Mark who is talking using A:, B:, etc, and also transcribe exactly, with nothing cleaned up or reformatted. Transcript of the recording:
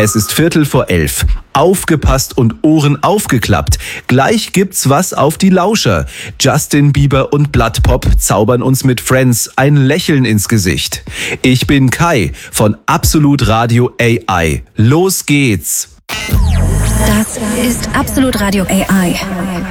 A: Es ist Viertel vor elf. Aufgepasst und Ohren aufgeklappt. Gleich gibt's was auf die Lauscher. Justin Bieber und Blood Pop zaubern uns mit Friends ein Lächeln ins Gesicht. Ich bin Kai von Absolut Radio A I. Los geht's!
B: Das ist Absolut Radio A I.